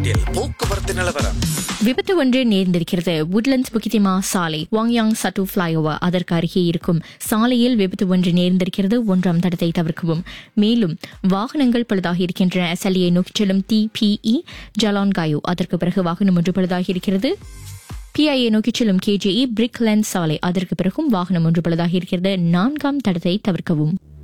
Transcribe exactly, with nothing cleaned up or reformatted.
எட்டில் போக்குவரத்து நிலவரம். விபத்து ஒன்று நேர்ந்திருக்கிறது. உட்லண்ட்ஸ் புக்கித்திமா சாலை வாங்யாங் சட்டு ஃபிளைஓவர் அதற்கு அருகே இருக்கும் சாலையில் விபத்து ஒன்று நேர்ந்திருக்கிறது. ஒன்றாம் தடத்தை தவிர்க்கவும். மேலும் வாகனங்கள் பழுதாகி இருக்கின்றன. எஸ்எல்ஏ நோக்கிச் செல்லும் டி பிஇ ஜலான்காயோ அதற்கு பிறகு வாகனம் ஒன்று பழுதாகி இருக்கிறது. பிஐஏ நோக்கிச் செல்லும் கேஜேஇ பிரிக்லேண்ட் சாலை அதற்கு பிறகும் வாகனம் ஒன்று பழுதாகி இருக்கிறது. நான்காம் தடத்தை தவிர்க்கவும்.